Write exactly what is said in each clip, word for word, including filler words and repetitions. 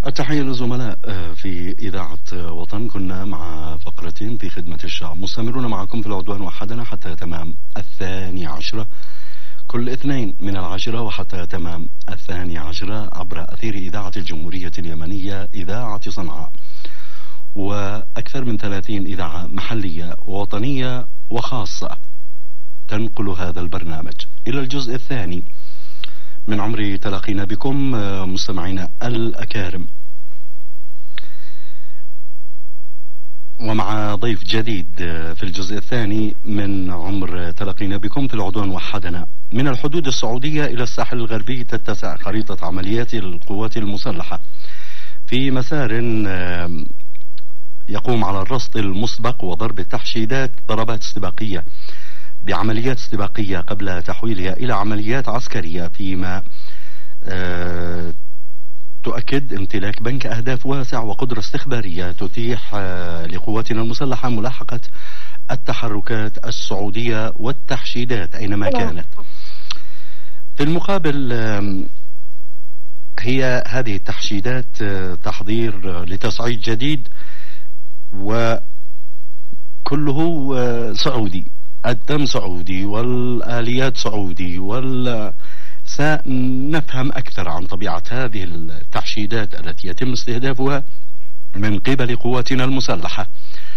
التحية للزملاء في إذاعة وطن. كنا مع فقرتين في خدمة الشعب، مستمرون معكم في العدوان وحدنا حتى تمام الثاني عشرة كل اثنين من العاشرة وحتى تمام الثاني عشرة عبر أثير إذاعة الجمهورية اليمنية إذاعة صنعاء، وأكثر من ثلاثين إذاعة محلية ووطنية وخاصة تنقل هذا البرنامج إلى الجزء الثاني من عمر تلاقينا بكم مستمعينا الأكارم، ومع ضيف جديد في الجزء الثاني من عمر تلاقينا بكم في العدوان وحدنا. من الحدود السعودية إلى الساحل الغربي تتسع خريطة عمليات القوات المسلحة في مسار يقوم على الرصد المسبق وضرب التحشيدات ضربات استباقية بعمليات استباقية قبل تحويلها إلى عمليات عسكرية، فيما آه تؤكد امتلاك بنك أهداف واسع وقدرة استخبارية تتيح آه لقواتنا المسلحة ملاحقة التحركات السعودية والتحشيدات أينما كانت. في المقابل آه هي هذه التحشيدات آه تحضير لتصعيد جديد وكله آه سعودي، الدم سعودي والآليات سعودي، وال سنفهم أكثر عن طبيعة هذه التحشيدات التي يتم استهدافها من قبل قواتنا المسلحة.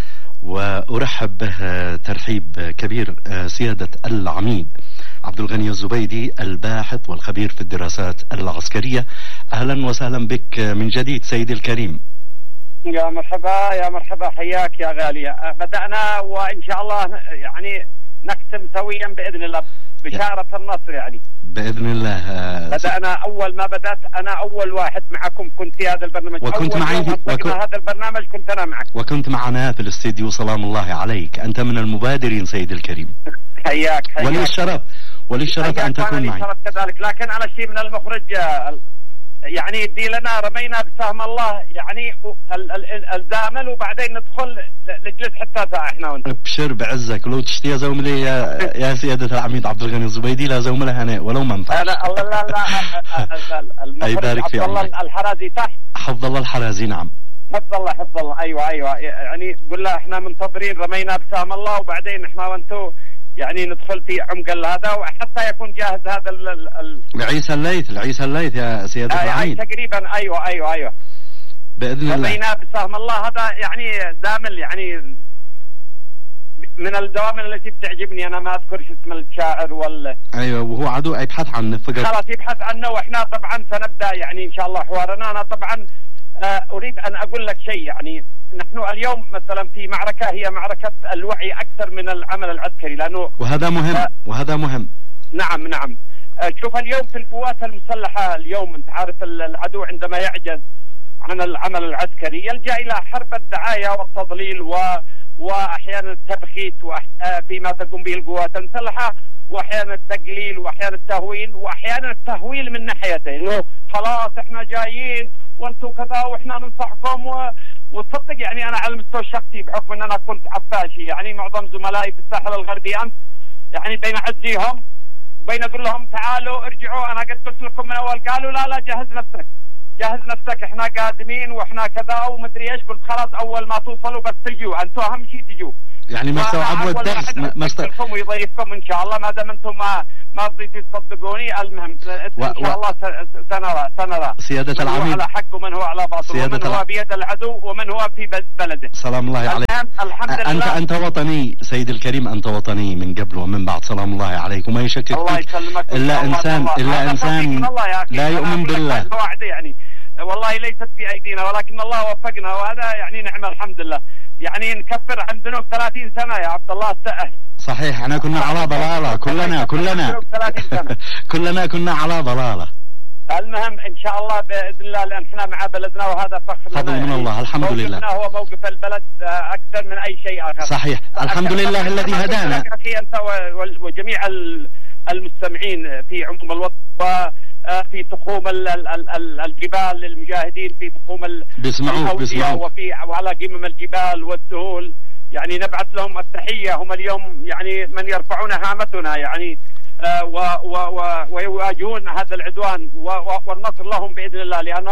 وأرحب به ترحيب كبير سيادة العميد عبد الغني الزبيدي الباحث والخبير في الدراسات العسكرية. أهلا وسهلا بك من جديد سيدي الكريم. يا مرحبا يا مرحبا، حياك يا غالية. بدأنا وإن شاء الله يعني نختم سويا بإذن الله بشارة النصر، يعني بإذن الله. بدأنا أول ما بدأت أنا أول واحد معكم كنت في هذا البرنامج، وكنت معي وكنت هذا البرنامج كنت أنا معك، وكنت معنا في الاستديو. سلام الله عليك، أنت من المبادرين سيدي الكريم. حياك حياك. ولي الشرف ولي الشرف أن تكون معي. شرف كذلك، لكن على شيء من المخرج يعني يدي لنا رمينا بسهم الله يعني الزامل وبعدين ندخل نجلس حتى ساعة احنا وانت. ابشر بعزك، ولو تشتي يا زوملي يا, يا سيادة العميد عبد الغني الزبيدي لا زومله هناء ولو منفع. لا الله لا لا المخرج عبد الله الحرازي صح؟ حفظ الله الحرازي. نعم حفظ الله حفظ الله. ايوه ايوه يعني قل له احنا منتظرين رمينا بسهم الله وبعدين احنا وانتو يعني ندخل في عمق هذا وحتى يكون جاهز هذا ال ال لعيسى الليث لعيسى الليث يا سيادة آه العميد. يعني تقريبا ايوه ايوه ايوه باذن الله. رمينا بسهم الله هذا يعني دامل، يعني من الدوامل التي بتعجبني. انا ما اذكر شو اسم الشاعر ولا ايوه، وهو عدو يبحث عنه فقط. خلاص يبحث عنه، واحنا طبعا سنبدا يعني ان شاء الله حوارنا. انا طبعا آه اريد ان اقول لك شيء، يعني نحن اليوم مثلا في معركة هي معركة الوعي أكثر من العمل العسكري، لأنه وهذا مهم آه وهذا مهم. نعم نعم. آه شوف اليوم في القوات المسلحة اليوم أنت عارف العدو عندما يعجز عن العمل العسكري يلجأ إلى حرب الدعاية والتضليل و وأحيانا التبخيت فيما تقوم به القوات المسلحة، وأحيانا التقليل وأحيانا التهوين وأحيانا التهويل من ناحيته، إنه خلاص إحنا جايين وأنتم كذا وإحنا ننصحكم و وتصدق يعني أنا على المستوى الشخصي بحكم أن أنا كنت عفاشي، يعني معظم زملائي في الساحل الغربي أمس يعني بين أعزيهم وبين أقول لهم تعالوا ارجعوا أنا قد قلت لكم من أول، قالوا لا لا جهز نفسك جهز نفسك احنا قادمين واحنا كذا ومدري ايش. قلت خلاص أول ما توصلوا بس تجوا أنتم أهم شيء تجوا، يعني ما استوعبوا الدرس. ما استوعبكم ويضيفكم إن شاء الله ما دام أنتم ما ما رضيتوا تصدقوني. المهم و... إن شاء الله سنرى سنرى سيادة العميد من هو على حق ومن هو على باطل ومن هو بيد العدو ومن هو في بلده. سلام الله عليك. الحمد لله. أنت أنت وطني سيد الكريم، أنت وطني من قبل ومن بعد. سلام الله عليك. وما يشكك الله يسلمك. إلا إنسان إلا إنسان لا يؤمن بالله. يعني والله ليست في أيدينا ولكن الله وفقنا، وهذا يعني نعمة الحمد لله. يعني نكفر عن ذنوب ثلاثين سنة يا عبد الله السائل. صحيح، احنا كنا على ضلالة كلنا كلنا كلنا كنا على ضلالة. المهم ان شاء الله باذن الله لان احنا مع بلدنا وهذا فخر فضل من الله. الحمد لله. موقفنا هو موقف البلد اكثر من اي شيء اخر. صحيح، الحمد لله الذي هدانا. اخي انت وجميع المستمعين في عموم الوطن وفي تخوم الجبال للمجاهدين في تخوم الأودية وفي وعلى قمم الجبال والسهول، يعني نبعث لهم التحية. هم اليوم يعني من يرفعون هامتنا يعني آه ويواجهون هذا العدوان والنصر لهم بإذن الله، لأنهم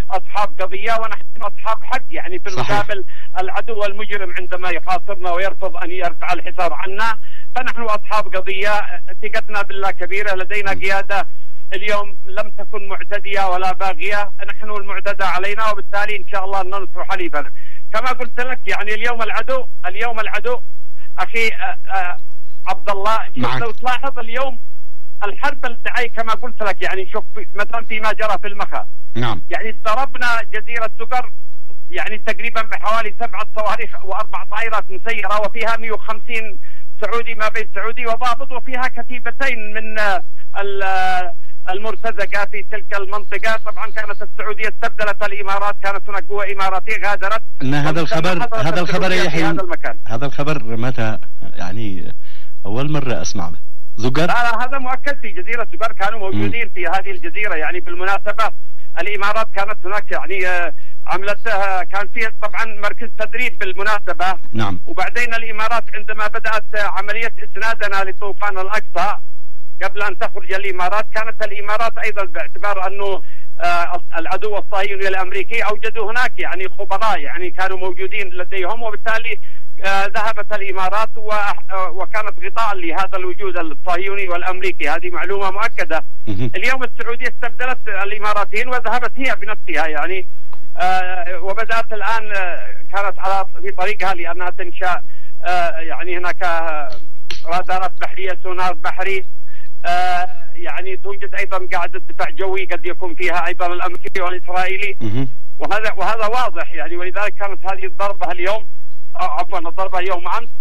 اصحاب قضيه ونحن اصحاب حق، يعني في المقابل العدو المجرم عندما يحاصرنا ويرفض ان يرفع الحصار عنا، فنحن اصحاب قضيه. ثقتنا بالله كبيره، لدينا قياده اليوم لم تكن معتديه ولا باغيه، نحن المعتدى علينا، وبالتالي ان شاء الله ننصر حليفنا. كما قلت لك يعني اليوم العدو اليوم العدو اخي آآ آآ عبد الله، لو تلاحظ اليوم الحرب الدعائي كما قلت لك، يعني شوف مثلا فيما جرى في المخا، نعم يعني ضربنا جزيره زقر يعني تقريبا بحوالي سبعه صواريخ واربع طائرات مسيره، وفيها مئة وخمسين سعودي ما بين سعودي وضابط، وفيها كتيبتين من المرتزقه في تلك المنطقه. طبعا كانت السعوديه استبدلت الامارات، كانت هناك قوه اماراتيه غادرت. ان هذا الخبر هذا الخبر يا يحيى، هذا, هذا الخبر متى يعني اول مره اسمع به؟ زقر؟ لا لا هذا مؤكد، في جزيره زقر كانوا موجودين م. في هذه الجزيره. يعني بالمناسبه الامارات كانت هناك يعني عملتها، كان فيها طبعا مركز تدريب بالمناسبه. نعم. وبعدين الامارات عندما بدات عمليه اسنادنا لطوفان الاقصى قبل ان تخرج الامارات، كانت الامارات ايضا باعتبار انه آه العدو الصهيوني الامريكي اوجدوا هناك يعني خبراء يعني كانوا موجودين لديهم، وبالتالي آه ذهبت الامارات وكانت غطاء لهذا الوجود الصهيوني والامريكي. هذه معلومه مؤكده. اليوم السعوديه استبدلت الاماراتيين وذهبت هي بنفسها يعني آه وبدات الان آه كانت على في طريقها لانها تنشا آه يعني هناك رادارات بحريه، سونار بحري، آه يعني توجد ايضا قاعده دفاع جوي قد يكون فيها ايضا الامريكي والاسرائيلي، وهذا وهذا واضح يعني. ولذلك كانت هذه الضربه اليوم عفوا الضربه يوم امس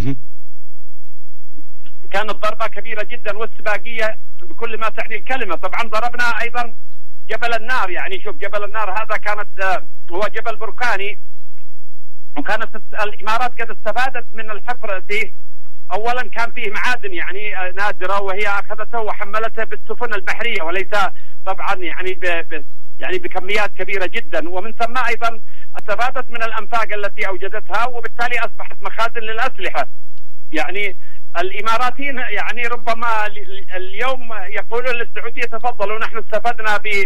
كانت ضربه كبيره جدا والسباقيه بكل ما تعني الكلمه. طبعا ضربنا ايضا جبل النار، يعني شوف جبل النار هذا كانت آه هو جبل بركاني، وكانت الامارات قد استفادت من الحفر فيه. اولا كان فيه معادن يعني نادره، وهي اخذته وحملته بالسفن البحريه وليس طبعا يعني ب ب يعني بكميات كبيره جدا، ومن ثم ايضا استفادت من الانفاق التي اوجدتها، وبالتالي اصبحت مخازن للاسلحه. يعني الاماراتيين يعني ربما اليوم يقولون للسعوديه تفضلوا نحن استفدنا ب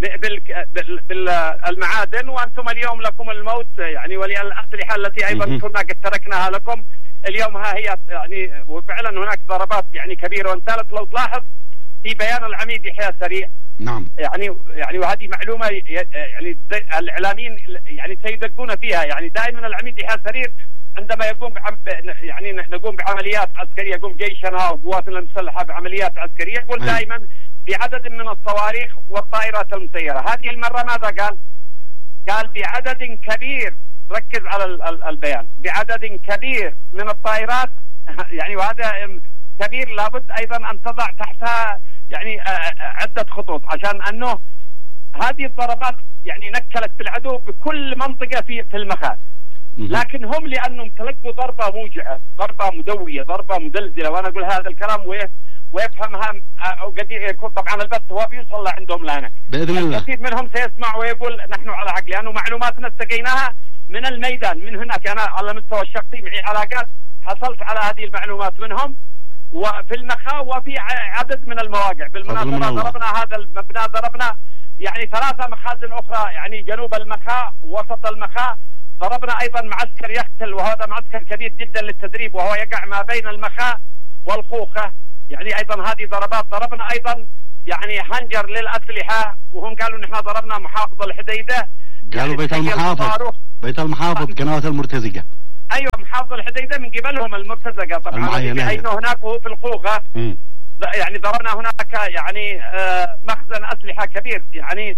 بالمعادن وانتم اليوم لكم الموت يعني، وللاسلحه التي ايضا كنا قد تركناها لكم اليوم ها هي يعني. وفعلا هناك ضربات يعني كبيره وانتالت. لو تلاحظ في بيان العميد يحيى سريع، نعم يعني يعني وهذه معلومه يعني الاعلاميين يعني سيدقون فيها. يعني دائما العميد يحيى سريع عندما يقوم بعم يعني نقوم بعمليات عسكريه، يقوم جيشنا وقواتنا المسلحه بعمليات عسكريه، يقول دائما بعدد من الصواريخ والطائرات المسيره. هذه المره ماذا قال؟ قال بعدد كبير، ركز على البيان، بعدد كبير من الطائرات يعني، وهذا كبير لابد ايضا ان تضع تحتها يعني عده خطوط، عشان انه هذه الضربات يعني نكلت بالعدو بكل منطقه في في المخا. لكن هم لانهم تلقوا ضربه موجعه، ضربه مدويه، ضربه مدلزله، وانا اقول هذا الكلام ويفهمها وقد يكون طبعا البث هو بيوصل لعندهم الان باذن الله. كثير منهم سيسمع ويقول نحن على حق، لانه معلوماتنا استقيناها من الميدان من هناك. انا على المستوى الشخصي معي علاقات، حصلت على هذه المعلومات منهم، وفي المخا وفي عدد من المواقع. بالمناسبه ضربنا هذا المبنى، ضربنا يعني ثلاثه مخازن اخرى يعني جنوب المخا وسط المخا. ضربنا ايضا معسكر يختل، وهذا معسكر كبير جدا للتدريب وهو يقع ما بين المخا والخوخه، يعني ايضا هذه ضربات. ضربنا ايضا يعني حنجر للاسلحه، وهم قالوا نحن ضربنا محافظ الحديده، قالوا يعني بيت المحافظ بيت المحافظ قنوات المرتزقه. ايوه محافظ الحديده من قبلهم المرتزقه طبعا عينه هناك وهو في الخوخه. م. يعني ضربنا هناك يعني آه مخزن اسلحه كبير يعني.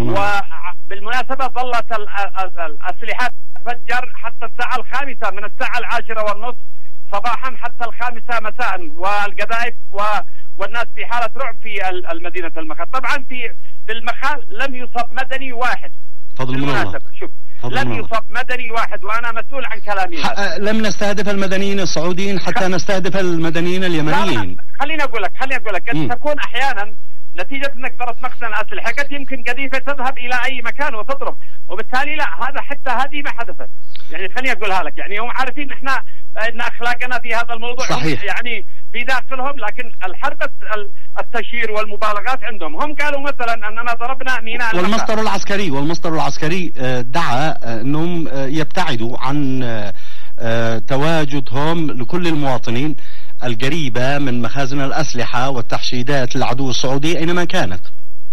وبالمناسبه ظلت الاسلحه تفجر حتى الساعه الخامسه، من الساعه العاشره والنصف صباحا حتى الخامسه مساء، والقذائف و والناس في حاله رعب في المدينه المخا. طبعا في في المخا لم يصب مدني واحد. فضل من الله. شوف لم يصب مدني واحد، وانا مسؤول عن كلامي هذا. لم نستهدف المدنيين السعوديين حتى نستهدف المدنيين اليمنيين. خليني اقول لك خليني اقول لك قد تكون احيانا نتيجه انك ضربت مخزن اسلحه قد يمكن قذيفه تذهب الى اي مكان وتضرب، وبالتالي لا، هذا حتى هذه ما حدثت. يعني خليني اقولها لك، يعني هم عارفين احنا فإن أخلاقنا في هذا الموضوع صحيح. يعني في داخلهم، لكن الحرب التشهير والمبالغات عندهم. هم قالوا مثلا أننا ضربنا ميناء والمصدر العسكري والمصدر العسكري دعا أنهم يبتعدوا عن تواجدهم لكل المواطنين القريبة من مخازن الأسلحة والتحشيدات للعدو السعودي أينما كانت.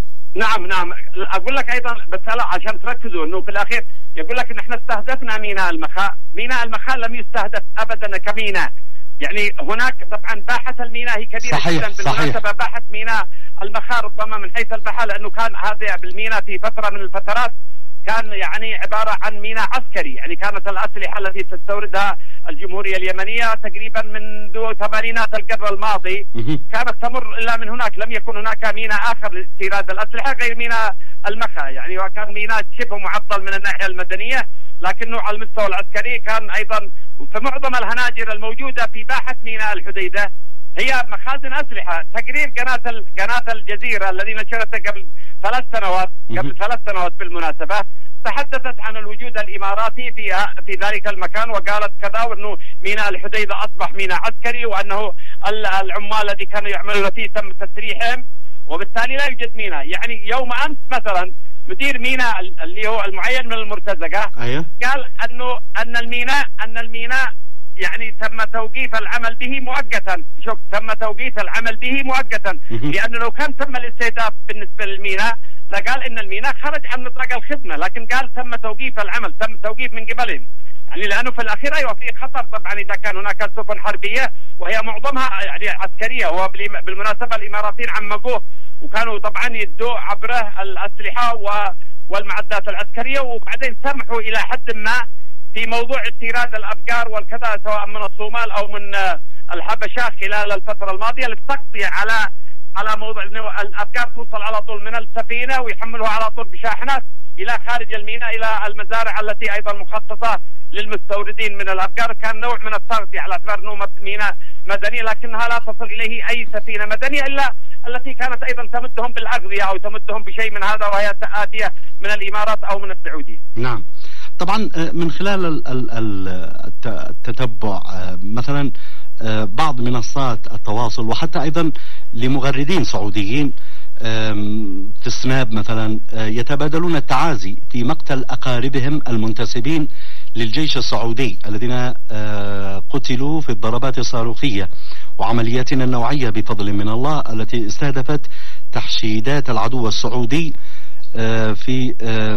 نعم نعم، أقول لك أيضا بس هلا عشان تركزوا أنه في الأخير يقول لك أن احنا استهدفنا ميناء المخاء. ميناء المخاء لم يستهدف أبدا كميناء، يعني هناك طبعا باحة الميناء هي كبيرة صحيح جدا. بالمناسبة باحة ميناء المخاء ربما من حيث البحر، لأنه كان هذا بالميناء في فترة من الفترات كان يعني عبارة عن ميناء عسكري، يعني كانت الأسلحة التي تستوردها الجمهورية اليمنية تقريبا منذ ثمانينات القرن الماضي كانت تمر إلا من هناك. لم يكن هناك ميناء آخر لاستيراد الأسلحة غير ميناء المخاء، يعني وكان ميناء شبه معطل من الناحية المدنية، لكنه على المستوى العسكري كان أيضا. فمعظم الهناجر الموجودة في باحة ميناء الحديدة هي مخازن أسلحة. تقرير قناة قناة الجزيرة الذي نشرته قبل ثلاث سنوات قبل ثلاث سنوات بالمناسبة تحدثت عن الوجود الإماراتي في في ذلك المكان، وقالت كذا، وأنه ميناء الحديدة أصبح ميناء عسكري، وأنه العمال الذي كانوا يعملون فيه تم تسريحهم، وبالتالي لا يوجد ميناء. يعني يوم أمس مثلا مدير ميناء اللي هو المعين من المرتزقة أيوه. قال أنه أن الميناء أن الميناء يعني تم توقيف العمل به مؤقتا. شوف، تم توقيف العمل به مؤقتا، لأنه لو كان تم الاستهداف بالنسبة للميناء لقال إن الميناء خرج عن نطاق الخدمة، لكن قال تم توقيف العمل، تم توقيف من قبلهم، يعني لأنه في الأخير أيوة في خطر طبعا إذا كان هناك سفن حربية وهي معظمها يعني عسكرية. وبالمناسبة الإماراتيين عمقوه وكانوا طبعا يدوا عبره الأسلحة والمعدات العسكرية، وبعدين سمحوا إلى حد ما في موضوع استيراد الأبقار والكذا سواء من الصومال أو من الحبشة خلال الفترة الماضية للتغطية على على موضوع انه الابقار توصل على طول من السفينه ويحملوها على طول بشاحنات الى خارج الميناء الى المزارع التي ايضا مخصصه للمستوردين من الابقار. كان نوع من التغطيه على اعتبار انه ميناء مدني، لكنها لا تصل اليه اي سفينه مدنيه الا التي كانت ايضا تمدهم بالاغذيه او تمدهم بشيء من هذا، وهي آتية من الامارات او من السعوديه. نعم، طبعا من خلال التتبع مثلا بعض منصات التواصل وحتى أيضا لمغردين سعوديين في السناب مثلا يتبادلون التعازي في مقتل أقاربهم المنتسبين للجيش السعودي الذين قتلوا في الضربات الصاروخية وعملياتنا النوعية بفضل من الله التي استهدفت تحشيدات العدو السعودي في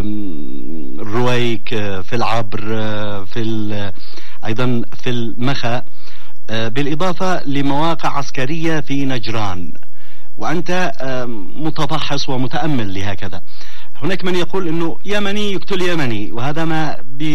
الرويك، في العبر، في أيضا في المخا، بالإضافة لمواقع عسكرية في نجران. وأنت متفحص ومتأمل لهكذا. هناك من يقول أنه يمني يقتل يمني، وهذا ما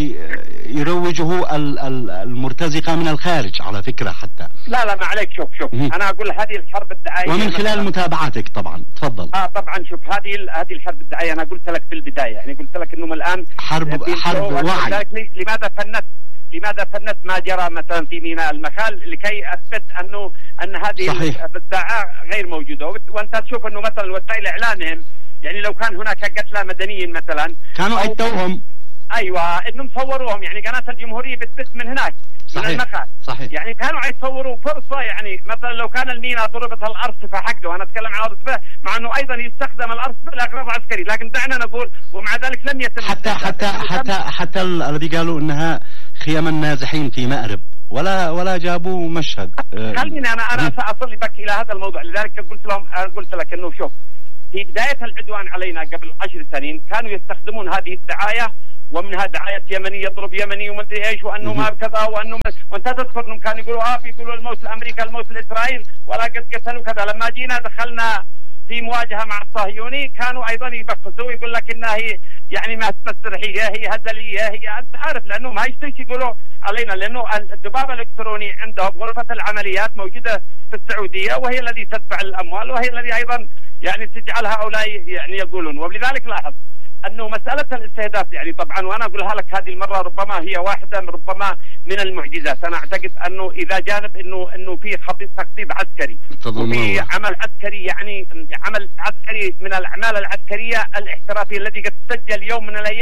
يروجه المرتزقة من الخارج على فكرة حتى. لا لا ما عليك، شوف شوف م- أنا أقول هذه الحرب الدعائية ومن خلال متابعتك طبعا تفضل. آه طبعا شوف، هذه هذه الحرب الدعائية أنا قلت لك في البداية، يعني قلت لك أنهم الآن حرب حرب وعي. لماذا فنت لماذا فنت ما جرى مثلا في ميناء المخال لكي أثبت أنه أن هذه الدعاء غير موجودة. وأنت تشوف أنه مثلا وسائل إعلامهم يعني لو كان هناك قتلى مدنيين مثلا كانوا عدوهم، أيوة إنهم صوروهم، يعني قناة الجمهورية بتبث من هناك صحيح. من المخال صحيح. يعني كانوا يصوروا فرصة، يعني مثلا لو كان الميناء ضربت الأرصفة حقه، أنا أتكلم عن الأرصفة مع أنه أيضا يستخدم الأرصفة لأغراض عسكري، لكن دعنا نقول ومع ذلك لم يتم حتى حتى حتى حتى الذي قالوا إنها خيام النازحين في مأرب ولا ولا جابوا مشهد. خليني أنا أنا سأصل بك إلى هذا الموضوع، لذلك قلت لهم قلت لك إنه شوف، في بداية العدوان علينا قبل عشر سنين كانوا يستخدمون هذه الدعاية، ومنها دعاية يمني يضرب يمني ومدري ايش، وانه ما كذا، وانه وانت تذكر انهم كانوا يقولوا اه بيقولوا الموت لامريكا الموت لاسرائيل ولا قد قتلوا كذا. لما جينا دخلنا في مواجهة مع الصهيوني كانوا ايضا يبخسوا ويقول لك انها هي يعني ما مسرحية، هي هزلية، هي انت عارف لانه ما يشتري يقولوا علينا، لانه الدبابة الالكتروني عندهم غرفة العمليات موجودة في السعودية، وهي التي تدفع الاموال، وهي التي ايضا يعني تجعل هؤلاء يعني يقولون. ولذلك لاحظ انه مسألة الاستهداف يعني طبعا، وانا اقولها لك هذه المرة ربما هي واحدة من ربما من المعجزات. انا اعتقد انه اذا جانب انه انه في خطيط تخطيط عسكري وفي عمل عسكري، يعني عمل عسكري من الاعمال العسكرية الاحترافية الذي قد تسجل يوم من الايام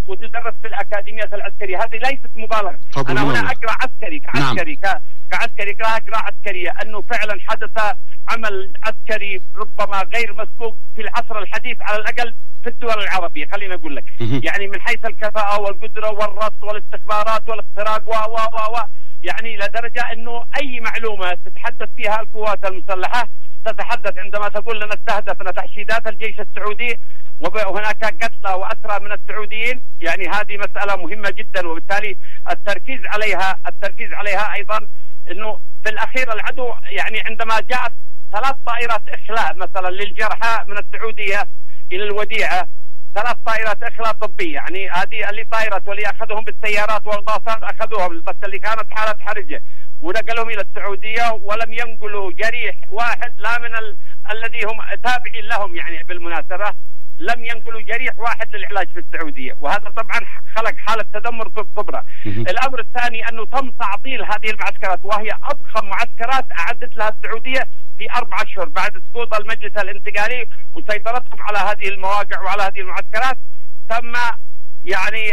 وتدرس في الأكاديميات العسكرية. هذه ليست مبالغة. أنا هنا أقرأ عسكري كعسكري نعم. كعسكري أقرأ عسكرية أنه فعلا حدث عمل عسكري ربما غير مسبوق في العصر الحديث على الأقل في الدول العربية. خلينا أقول لك يعني من حيث الكفاءة والقدرة والرصد والاستخبارات والاختراق و و و و يعني لدرجة أنه أي معلومة تتحدث فيها القوات المسلحة تتحدث عندما تقول لنا استهدفنا تحشيدات الجيش السعودي وهناك قتلى وأسرى من السعوديين. يعني هذه مسألة مهمة جدا، وبالتالي التركيز عليها التركيز عليها أيضا أنه في الأخير العدو يعني عندما جاءت ثلاث طائرات إخلاء مثلا للجرحى من السعودية إلى الوديعة، ثلاث طائرات إخلاء طبية، يعني هذه اللي طائرت واللي أخذوهم بالسيارات والباصات أخذوهم، بس اللي كانت حالة حرجة ونقلهم إلى السعودية ولم ينقلوا جريح واحد لا من ال... الذي هم تابعين لهم يعني بالمناسبة لم ينقلوا جريح واحد للعلاج في السعودية، وهذا طبعا خلق حالة تدمر كبرى. الأمر الثاني أنه تم تعطيل هذه المعسكرات وهي أضخم معسكرات أعدت لها السعودية في أربع أشهر بعد سقوط المجلس الانتقالي وسيطرتهم على هذه المواقع وعلى هذه المعسكرات. تم يعني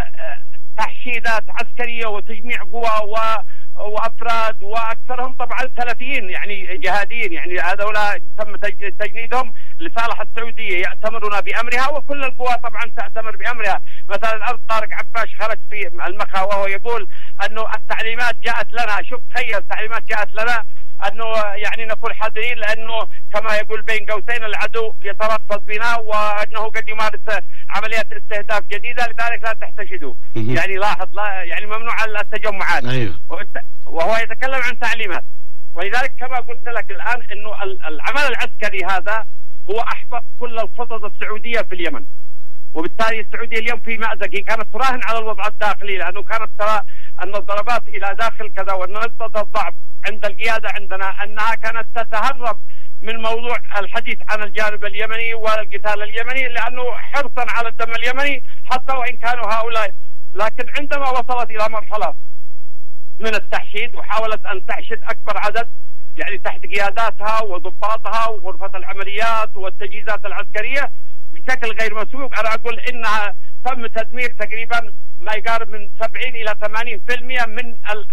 تحشيدات عسكرية وتجميع قوى و وأفراد وأكثرهم طبعا سلفيين يعني جهاديين، يعني هذولا تم تجنيدهم لصالح السعودية يأتمرون بأمرها وكل القوى طبعا تأتمر بأمرها. مثلا الأرض طارق عباش خرج في المخا وهو يقول أنه التعليمات جاءت لنا، شوف تخيل التعليمات جاءت لنا أنه يعني نكون حذرين لأنه كما يقول بين قوسين العدو يترصد بنا وأنه قد يمارس عمليات استهداف جديدة لذلك لا تحتشدوا. يعني لاحظ لا يعني ممنوع التجمعات. أيوه. وهو يتكلم عن تعليمات، ولذلك كما قلت لك الآن أنه العمل العسكري هذا هو أحبط كل الخطط السعودية في اليمن، وبالتالي السعودية اليوم في مأزق. هي كانت تراهن على الوضع الداخلي لأنه كانت ترى أن الضربات إلى داخل كذا وأن نقطة الضعف عند القيادة عندنا أنها كانت تتهرب من موضوع الحديث عن الجانب اليمني والقتال اليمني لأنه حرصا على الدم اليمني حتى وإن كانوا هؤلاء. لكن عندما وصلت إلى مرحلة من التحشيد وحاولت أن تحشد أكبر عدد يعني تحت قياداتها وضباطها وغرفة العمليات والتجهيزات العسكرية بشكل غير مسبوق، أنا أقول إنها تم تدمير تقريبا ما يقارب من سبعين إلى ثمانين بالمئة من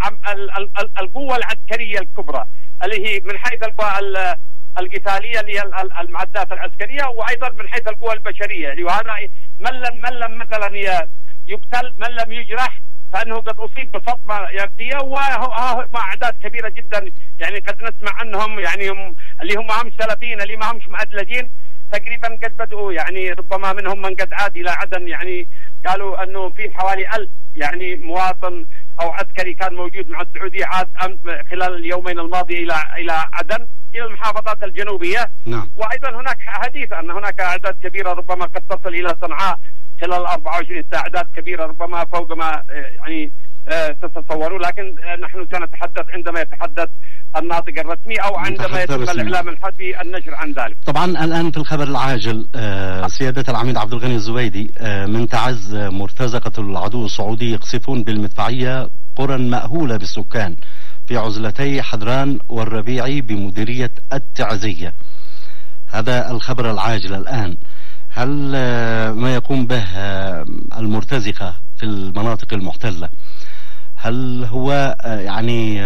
القوة العسكرية الكبرى اللي هي من حيث القوى القتالية اللي هي المعدات العسكرية وأيضا من حيث القوى البشرية. يعني وهذا من لم من لم مثلا يقتل من لم يجرح فانه قد اصيب بصدمه يقظيه وهو مع اعداد كبيره جدا. يعني قد نسمع عنهم يعني هم اللي هم هم سلفيين اللي ما همش مؤدلجين تقريبا قد بدأوا يعني ربما منهم من قد عاد الى عدن. يعني قالوا انه في حوالي ألف يعني مواطن او عسكري كان موجود مع السعوديه عاد خلال اليومين الماضيه الى الى عدن الى المحافظات الجنوبيه. نعم. وايضا هناك حديث ان هناك اعداد كبيره ربما قد تصل الى صنعاء خلال أربعة وعشرين ساعة، أعداد كبيرة ربما فوق ما يعني تتصوروا، لكن نحن سنتحدث عندما يتحدث الناطق الرسمي أو عندما يتم الإعلام الحربي النشر عن ذلك. طبعا الآن في الخبر العاجل سيادة العميد عبد الغني الزبيدي من تعز مرتزقة العدو السعودي يقصفون بالمدفعية قرى مأهولة بالسكان في عزلتي حضران والربيعي بمديرية التعزية. هذا الخبر العاجل الآن. هل ما يقوم به المرتزقة في المناطق المحتلة هل هو يعني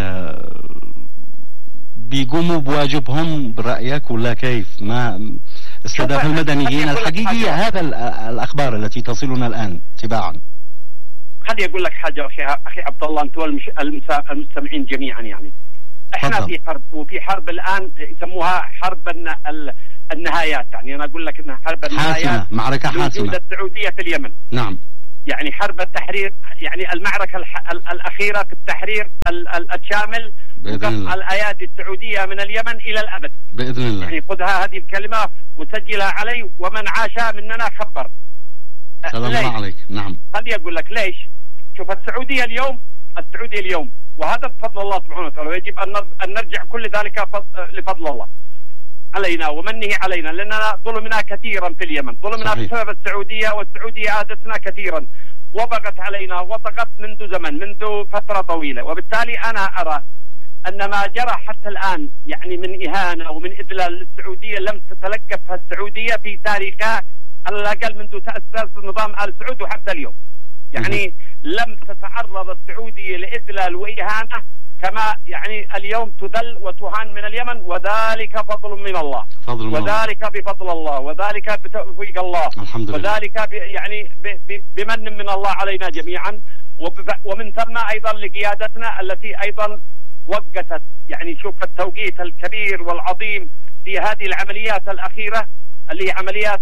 بيقوموا بواجبهم برأيك ولا كيف؟ ما استهداف المدنيين الحقيقية؟ هذا الأخبار التي تصلنا الآن تباعا. خلي أقول لك حاجة أخي أخي عبد الله أنت والمستمعين جميعا. يعني إحنا فضل. في حرب، وفي حرب الآن يسموها حرب النهايات. يعني أنا أقول لك إنها حرب النهايات، حاسمة، معركة حاسمة السعودية في اليمن. نعم. يعني حرب التحرير، يعني المعركة الأخيرة في التحرير الشامل وقف الأيادي السعودية من اليمن إلى الأبد بإذن الله. يعني خذها هذه الكلمة وسجلها علي، ومن عاش مننا خبر. سلام الله عليك. نعم. خلي أقول لك ليش. شوف السعودية اليوم السعودية اليوم وهذا بفضل الله سبحانه وتعالى، ويجب أن نرجع كل ذلك لفضل الله علينا ومنه علينا، لأننا ظلمنا كثيرا في اليمن، ظلمنا بسبب السعودية، والسعودية آذتنا كثيرا وبغت علينا وطغت منذ زمن، منذ فترة طويلة. وبالتالي أنا أرى أن ما جرى حتى الآن يعني من إهانة ومن إذلال للسعودية لم تتلقفها السعودية في تاريخها على الأقل منذ تأسيس نظام آل سعود وحتى اليوم. يعني لم تتعرض السعودية لإذلال وإهانة كما يعني اليوم تذل وتهان من اليمن، وذلك فضل من الله، فضل من وذلك الله. بفضل الله، وذلك بتوفيق الله، الحمد لله. وذلك يعني بمن من الله علينا جميعا، ومن ثم أيضا لقيادتنا التي أيضا وقتت يعني شوف التوقيت الكبير والعظيم في هذه العمليات الأخيرة اللي هي عمليات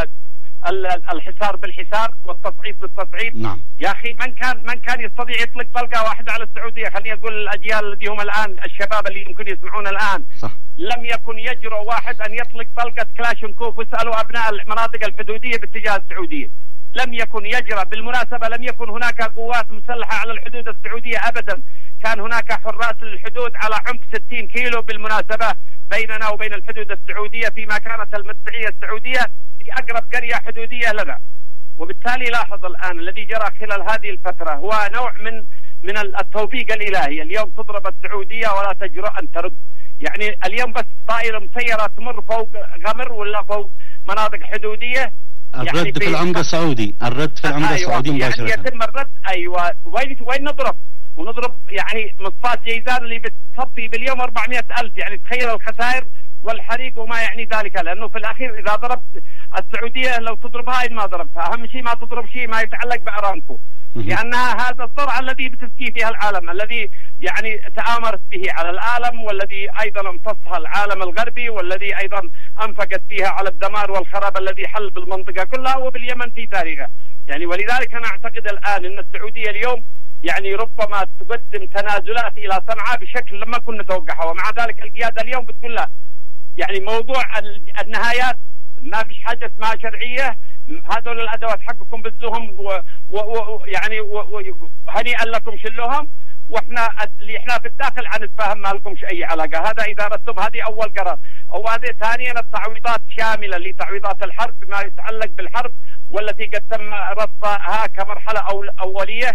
الحصار بالحصار والتصعيد بالتصعيد. نعم. يا أخي من كان من كان يستطيع يطلق طلقة واحدة على السعودية؟ خليني أقول الأجيال الذي هم الآن الشباب اللي يمكن يسمعون الآن، صح. لم يكن يجرؤ واحد أن يطلق طلقة كلاشنكوف، واسألوا أبناء المناطق الحدودية باتجاه السعودية، لم يكن يجرؤ. بالمناسبة لم يكن هناك قوات مسلحة على الحدود السعودية أبدا، كان هناك حراس للحدود على عمق ستين كيلو بالمناسبة بيننا وبين الحدود السعودية، فيما كانت المدفعية السعودية في أقرب قرية حدودية لنا. وبالتالي لاحظ الآن الذي جرى خلال هذه الفترة هو نوع من من التوفيق الإلهي. اليوم تضرب السعودية ولا تجرؤ أن ترد. يعني اليوم بس طائرة مسيرة تمر فوق غمر ولا فوق مناطق حدودية، الرد يعني في العمق السعودي، الرد في العمق السعودي مباشرة. يعني يتم الرد. أيوة. وين وين نضرب؟ ونضرب يعني مصفات جيزان اللي بتصفي باليوم أربعمائة ألف. يعني تخيل الخسائر والحريق وما يعني ذلك، لأنه في الأخير إذا ضربت السعودية لو تضربها إن ما ضربتها، أهم شيء ما تضرب شيء ما يتعلق بأرامكو، لأنها هذا الصرع الذي بتسكي فيها العالم، الذي يعني تآمرت به على العالم، والذي أيضا امتصها العالم الغربي، والذي أيضا أنفقت فيها على الدمار والخراب الذي حل بالمنطقة كلها وباليمن في تاريخها. يعني ولذلك أنا أعتقد الآن أن السعودية اليوم يعني ربما تقدم تنازلات إلى صنعاء بشكل لما كنا نتوقعها، ومع ذلك القيادة اليوم بتقول لا، يعني موضوع النهايات ما فيش حاجة اسمها شرعية، هذول الأدوات حقكم بتزوهم ويعني وهنيئا لكم شلوهم، واحنا اللي احنا في الداخل حنتفاهم ما لكمش أي علاقة. هذا إذا رتب هذه أول قرار. أو هذه ثانيا التعويضات شاملة لتعويضات الحرب بما يتعلق بالحرب والتي قد تم رصدها كمرحلة أول أولية،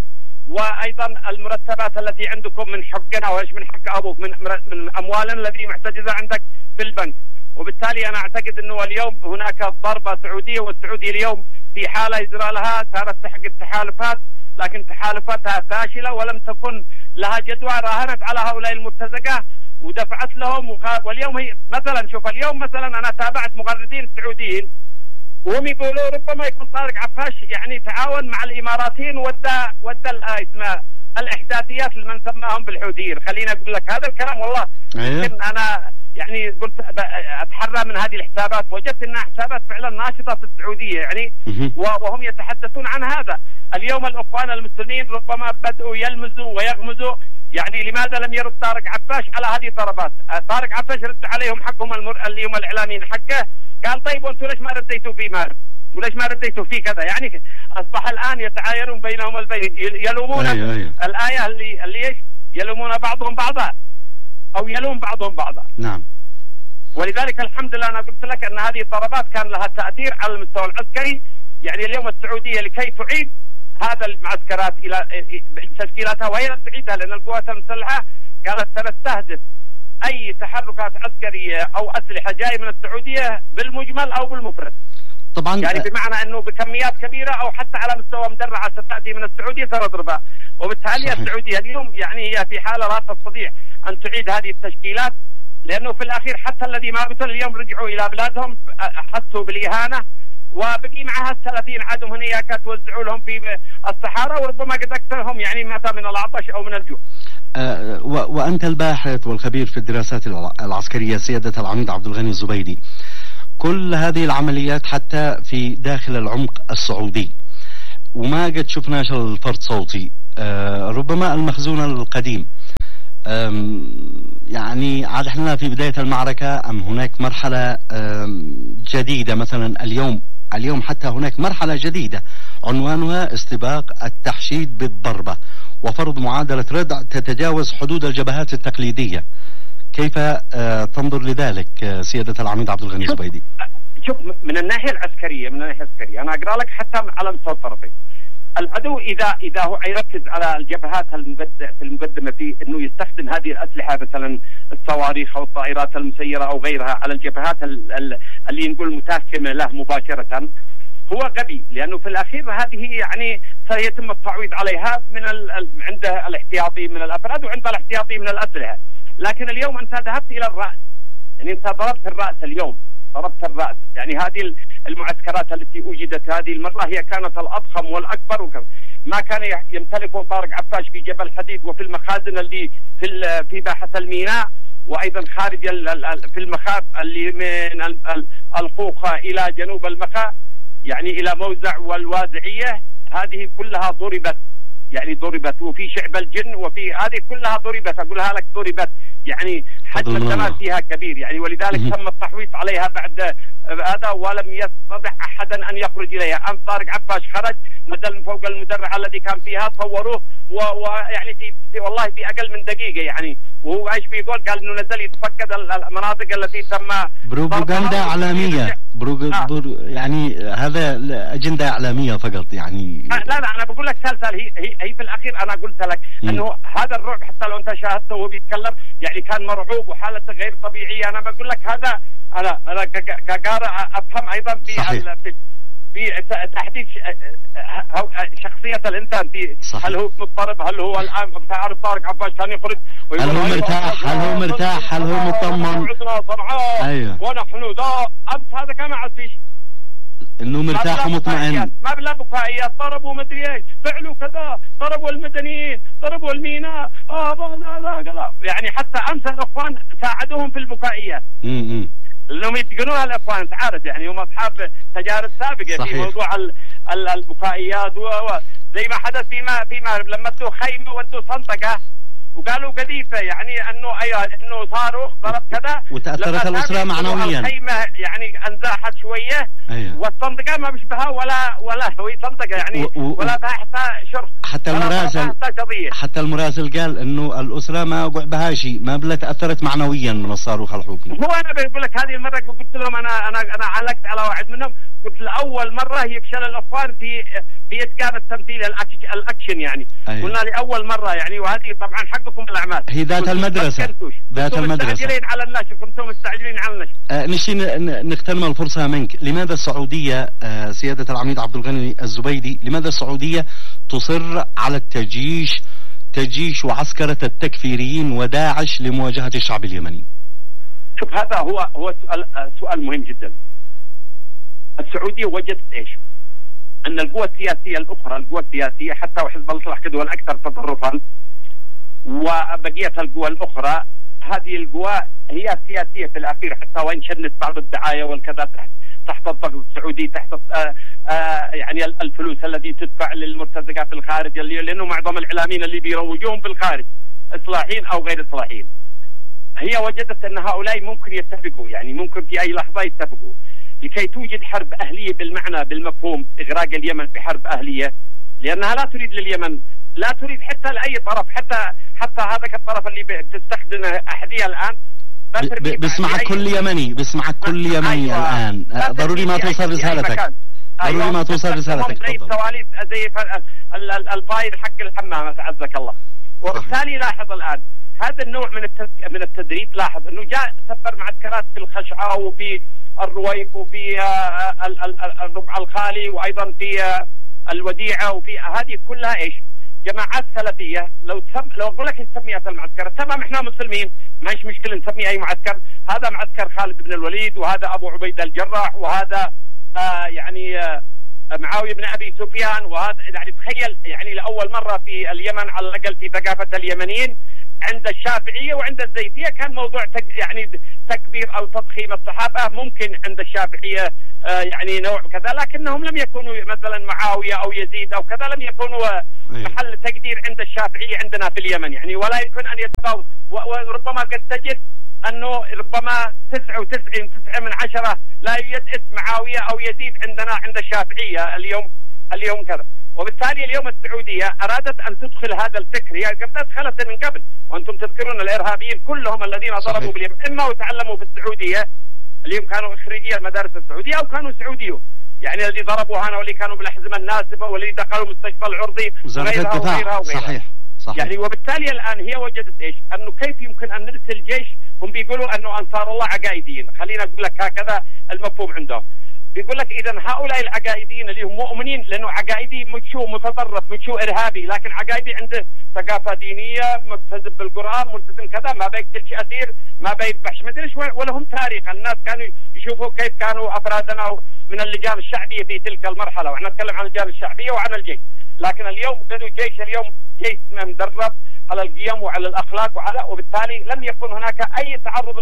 وأيضا المرتبات التي عندكم من حقنا وإيش من حق أبوك من من أموالنا الذي محتجزة عندك في البنك. وبالتالي أنا أعتقد أنه اليوم هناك ضربة سعودية، والسعودية اليوم في حالة يجرى لها صارت تحقق التحالفات، لكن تحالفاتها فاشلة ولم تكن لها جدوى. راهنت على هؤلاء المرتزقة ودفعت لهم، واليوم هي مثلا شوف اليوم مثلا أنا تابعت مغردين سعوديين وهم يقولوا ربما يكون طارق عفاش يعني تعاون مع الإماراتيين ودى ودى اسمها الإحداثيات اللي من سماهم بالحوثيين. خليني أقول لك هذا الكلام والله يمكن أنا يعني قلت أتحرى من هذه الحسابات، وجدت أنها حسابات فعلا ناشطة في السعودية يعني، وهم يتحدثون عن هذا. اليوم الأخوان المسلمين ربما بدأوا يلمزوا ويغمزوا، يعني لماذا لم يرد طارق عفاش على هذه الضربات؟ طارق عفاش رد عليهم حقهم المر... اليوم الإعلاميين حقه، قال طيب وانتم ليش ما رديتوا فيه مال؟ وليش ما رديتوا فيه كذا؟ يعني أصبح الآن يتعايرون بينهم البين، يلومون أيوة أيوة. الآية اللي اللي ايش؟ يلومون بعضهم بعضا أو يلوم بعضهم بعضا. نعم. ولذلك الحمد لله أنا قلت لك أن هذه الضربات كان لها تأثير على المستوى العسكري. يعني اليوم السعودية لكي تعيد هذا المعسكرات إلى تشكيلاتها، وهي لم تعيدها لأن القوات المسلحة كانت تستهدف أي تحركات عسكرية أو أسلحة جاية من السعودية بالمجمل أو بالمفرد. طبعا يعني بمعنى أنه بكميات كبيرة أو حتى على مستوى مدرعة ستأتي من السعودية سنضربها. وبالتالي صحيح. السعودية اليوم يعني هي في حالة لا تستطيع أن تعيد هذه التشكيلات، لأنه في الأخير حتى الذي ما قتل اليوم رجعوا إلى بلادهم حسوا بالإهانة، وبقي معها الثلاثين عادهم هناك توزعوا لهم في الصحراء، وربما قد أكثرهم يعني مات من العطش أو من الجوع. أه وأنت الباحث والخبير في الدراسات العسكرية سيادة العميد عبد الغني الزبيدي، كل هذه العمليات حتى في داخل العمق السعودي وما قد شفناش الفرد صوتي، أه ربما المخزون القديم يعني عاد احنا في بداية المعركة أم هناك مرحلة جديدة؟ مثلا اليوم اليوم حتى هناك مرحلة جديدة عنوانها استباق التحشيد بالضربة وفرض معادلة ردع تتجاوز حدود الجبهات التقليدية. كيف تنظر لذلك سيادة العميد عبد الغني الزبيدي؟ شوف من الناحية العسكرية من الناحية العسكرية أنا أقرأ لك حتى على مستوى الطرفين. العدو إذا إذا هو يركز على الجبهات في المقدمة في إنه يستخدم هذه الأسلحة مثلا الصواريخ أو الطائرات المسيرة أو غيرها على الجبهات اللي نقول متاكمة له مباشرة، هو غبي، لانه في الاخير هذه يعني سيتم التعويض عليها من ال... عند الاحتياطي من الافراد وعند الاحتياطي من الاسلحه. لكن اليوم انت ذهبت الى الراس، يعني انت ضربت الراس اليوم، ضربت الراس. يعني هذه المعسكرات التي وجدت هذه المره هي كانت الاضخم والاكبر، وكذا ما كان يمتلكه طارق عفاش في جبل حديد وفي المخازن اللي في في باحه الميناء، وايضا خارج في المخاب اللي من القوقه الى جنوب المخا، يعني الى موزع والوازعيه، هذه كلها ضربت، يعني ضربت. وفي شعب الجن وفي هذه كلها ضربت، اقولها لك ضربت، يعني حجم الدمار فيها كبير يعني، ولذلك تم التحويط عليها بعد هذا، ولم يستطع احدا ان يخرج اليها. ام طارق عفاش خرج نزل من فوق المدرع الذي كان فيها، صوروه ويعني في, في والله في اقل من دقيقه يعني، وهو ايش بيقول؟ قال انه نزل يتفقد المناطق التي تم بروباغندا اعلاميه، برو آه. برو يعني هذا اجنده اعلاميه فقط يعني. آه لا لا انا بقول لك سلسل، هي, هي هي في الاخير انا قلت لك م. انه هذا الرعب حتى لو انت شاهدته وهو بيتكلم يعني كان مرعوب وحالته غير طبيعيه. انا بقول لك هذا انا انا كقارئ افهم ايضا في في في تحديد شخصية الإنسان، في صحيح. هل هو مضطرب؟ هل هو الآن تعرف طارق عفاش كان يخرج هل هو مرتاح؟ هل هو مرتاح؟ هل هو مطمن؟ أيوه ونحن ذا أمس هذا كان ما عاد فيش إنه مرتاح ومطمئن، ما بلا بكائيات، ضربوا مدري ايش، فعلوا كذا، ضربوا المدنيين، ضربوا الميناء، اه لا لا يعني حتى أمس الأخوان ساعدوهم في البكائيات. امم لانهم يتقنونها الاخوان، انت عارف يعني هم اصحاب تجارب سابقه صحيح. في موضوع ال ال البكائيات وزي ما حدث فيما فيما لما ادوا خيمه ودوا صنطقه وقالوا قذيفه، يعني انه ايوه انه صاروا ضرب كذا وتاثرت الاسره معنويا، الخيمه يعني انزاحت شويه أيوة. والصندقه ما بيشبهها ولا ولا هي صندقه يعني و و ولا بها حتى شرخ، حتى المراسل حتى المراسل قال انه الاسره ما وقع شيء، ما بلا تاثرت معنويا من الصاروخ الحكومي. هو انا بقول لك هذه المره قلت لهم انا انا انا علقت على واحد منهم، قلت لاول مره يفشل الاخوان في في اتقان التمثيل الاكشن يعني أيوة. قلنا لاول مره يعني، وهذه طبعا حقكم الاعمال، هي ذات المدرسه ذات المدرسه مستعجلين على النشر، كنتم مستعجلين على النشر. آه نشي نغتنم الفرصه منك، لماذا السعوديه آه سياده العميد عبد الغني الزبيدي، لماذا السعوديه تصر على التجيش تجيش وعسكره التكفيريين وداعش لمواجهه الشعب اليمني؟ شوف هذا هو هو سؤال سؤال مهم جدا. السعوديه وجدت ايش؟ ان القوى السياسيه الاخرى، القوى السياسيه حتى وحزب الله كدول اكثر تطرفا وبقيه القوى الاخرى، هذه القوى هي سياسيه في الاخير، حتى وان شنت بعض الدعايه والكذا تحت تحت الضغط السعودي، تحت آآ آآ يعني الفلوس التي تدفع للمرتزقه في الخارج، اللي لانه معظم الاعلاميين اللي بيروجوهم في الخارج اصلاحيين او غير اصلاحيين. هي وجدت ان هؤلاء ممكن يتفقوا، يعني ممكن في اي لحظه يتفقوا لكي توجد حرب اهليه بالمعنى بالمفهوم، اغراق اليمن بحرب اهليه، لانها لا تريد لليمن، لا تريد حتى لاي طرف، حتى حتى هذاك الطرف اللي بتستخدم احذيه الان بيسمعك كل يمني، بيسمعك كل يمني أيوة. الان ضروري ما توصل رسالتك، ضروري أيوة. ما توصل رسالتك، زي السواليف زي الفاير حق الحمام عزك الله. وبالتالي لاحظ الان هذا النوع من من التدريب، لاحظ انه جاء سفر معسكرات في الخشعه وفي الرويف وفي الربع الخالي وايضا في الوديعه، وفي هذه كلها ايش؟ جماعات سلفيه. لو تسم لو اقول لك سميت المعسكر، تمام احنا مسلمين ماش مشكله نسمي اي معسكر، هذا معسكر خالد بن الوليد وهذا ابو عبيده الجراح وهذا آه يعني آه معاويه بن ابي سفيان، وهذا يعني تخيل يعني لاول مره في اليمن على الاقل في ثقافه اليمنيين عند الشافعيه وعند الزيديه كان موضوع تك يعني تكبير او تضخيم الصحابه، ممكن عند الشافعيه آه يعني نوع كذا، لكنهم لم يكونوا مثلا معاويه او يزيد او كذا، لم يكونوا محل تقدير عند الشافعيه عندنا في اليمن يعني، ولا يمكن ان يتفاوض، وربما قد تجد انه ربما تسعة وتسعين تسعة من عشرة لا يوجد اسم معاويه او يزيد عندنا عند الشافعيه اليوم اليوم كذا. وبالتالي اليوم السعوديه ارادت ان تدخل هذا الفكر، هي قد دخلت من قبل، وانتم تذكرون الارهابيين كلهم الذين ضربوا باليمن اما وتعلموا في السعوديه اليوم كانوا خريجي المدارس السعوديه او كانوا سعوديون، يعني اللي ضربوا هنا واللي كانوا بالاحزمه الناسبه واللي دخلوا مستشفى العرضي وغيرها وغيرها وغيرها صحيح صحيح. يعني وبالتالي الان هي وجدت ايش؟ انه كيف يمكن ان نرسل جيش، هم بيقولوا انه انصار الله عقائديين، خلينا اقول لك هكذا المفهوم عندهم، بيقول لك اذا هؤلاء العقائديين اللي هم مؤمنين، لانه عقائدي مش شو متطرف مش شو ارهابي، لكن عقائدي عنده ثقافه دينيه، ملتزم بالقران، ملتزم كذا، ما بيقتلش اسير، ما بيذبحش، ما ادري ايش، ولهم تاريخ. الناس كانوا يشوفوا كيف كانوا افرادنا من اللجان الشعبيه في تلك المرحله، واحنا نتكلم عن اللجان الشعبيه وعن الجيش. لكن اليوم قالوا الجيش اليوم جيش مدرب على القيم وعلى الاخلاق وعلى، وبالتالي لم يكن هناك اي تعرض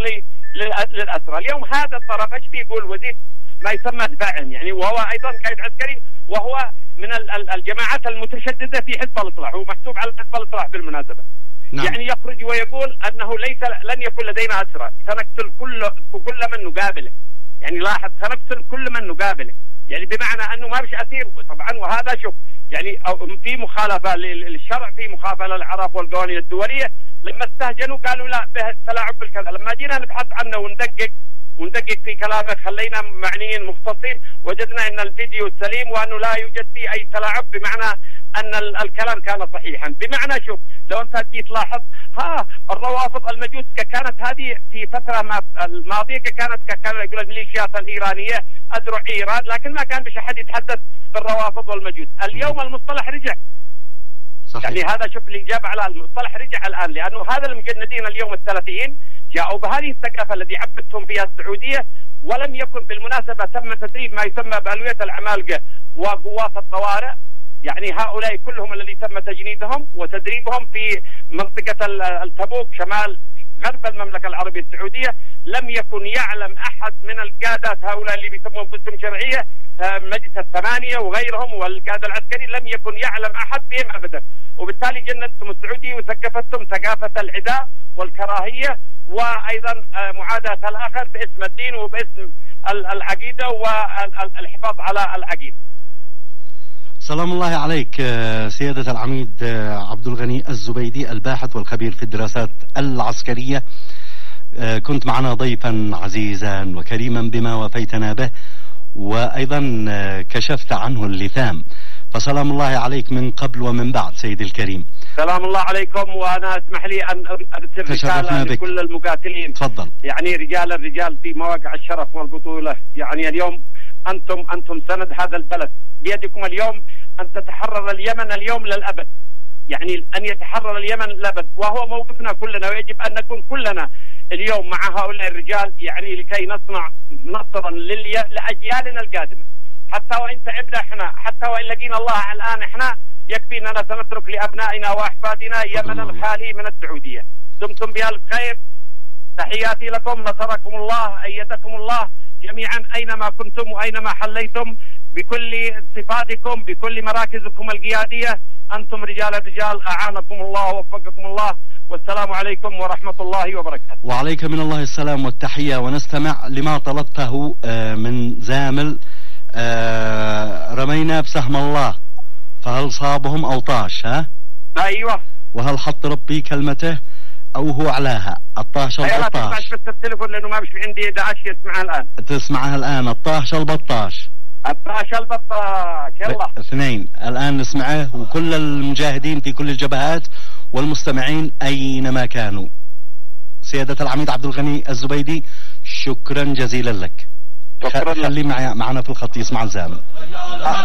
للاسرى. اليوم هذا الطرف ايش بيقول؟ وزير ما يسمى دفاعا يعني، وهو ايضا قائد عسكري، وهو من الجماعات المتشدده في حزب الاصلاح، هو محسوب على حزب الاصلاح بالمناسبه. نعم. يعني يخرج ويقول انه ليس لن يكون لدينا اسرى، سنقتل كل كل من نقابله. يعني لاحظ، سنقتل كل من نقابله، يعني بمعنى انه ما فيش اسير طبعا. وهذا شوف يعني في مخالفه للشرع، في مخالفه للعرف والقوانين الدوليه. لما استهجنوا قالوا لا به تلاعب بالكذا. لما جينا نبحث عنه وندقق وندقق في كلامه، خلينا معنيين مختصين، وجدنا ان الفيديو سليم وانه لا يوجد فيه اي تلاعب، بمعنى ان الكلام كان صحيحا. بمعنى شوف، لو انت تجي تلاحظ ها الروافض المجوس كانت هذه في فتره الماضيه كانت كان يقول الميليشيات الايرانيه ادرع ايران، لكن ما كان بش احد يتحدث بالروافض والمجوس. اليوم المصطلح رجع. صحيح. يعني هذا شوف الاجابه على المصطلح رجع الان، لانه هذا المجندين اليوم السلفيين جاءوا بهذه الثقافه التي عبدتهم فيها السعوديه، ولم يكن بالمناسبه تم تدريب ما يسمى بالويه العمالقه وقوات الطوارئ. يعني هؤلاء كلهم الذي تم تجنيدهم وتدريبهم في منطقه التبوك شمال غرب المملكه العربيه السعوديه. لم يكن يعلم احد من القادات هؤلاء اللي بيسمون باسم شرعيه، مجلس الثمانيه وغيرهم والقاده العسكري، لم يكن يعلم احد بهم ابدا. وبالتالي جندتهم السعوديه وثقفتهم ثقافه العداء والكراهيه، وايضا معاداه الاخر باسم الدين وباسم العقيده والحفاظ على العقيده. سلام الله عليك سيادة العميد عبد الغني الزبيدي، الباحث والخبير في الدراسات العسكرية. كنت معنا ضيفا عزيزا وكريما بما وفيتنا به، وأيضا كشفت عنه اللثام، فسلام الله عليك من قبل ومن بعد سيدي الكريم. سلام الله عليكم، وأنا اسمح لي أن أرسل رسالة لكل المقاتلين. تفضل. يعني رجال الرجال في مواقع الشرف والبطولة. يعني اليوم أنتم أنتم سند هذا البلد، بيدكم اليوم أن تتحرر اليمن اليوم للأبد. يعني أن يتحرر اليمن للأبد، وهو موقفنا كلنا، ويجب أن نكون كلنا اليوم مع هؤلاء الرجال، يعني لكي نصنع نصرا لأجيالنا القادمة. حتى وإن تعبنا احنا، حتى وإن لقينا الله الآن احنا، يكفي أننا سنترك لأبنائنا وأحفادنا يمنا خالي من السعودية. دمتم بألف خير، تحياتي لكم، نصركم الله، أيدكم الله جميعا أينما كنتم وأينما حليتم، بكل صفاتكم، بكل مراكزكم القيادية. أنتم رجال الرجال، أعانكم الله ووفقكم الله، والسلام عليكم ورحمة الله وبركاته. وعليك من الله السلام والتحية. ونستمع لما طلبته من زامل. رمينا بسهم الله فهل صابهم أو طاش؟ ها؟ أيوة. وهل حط ربي كلمته أو هو علاها؟ الطاش البطاش. أيوة، بس التليفون لأنه ما بش عندي داعش يسمعها الآن. تسمعها الآن. الطاش البطاش. الطاش البطاش. يلا. اثنين الآن نسمعه، وكل المجاهدين في كل الجبهات والمستمعين أينما كانوا. سيادة العميد عبد الغني الزبيدي، شكرا جزيلا لك. شكرا. خلي معنا في الخط يسمع الزامل.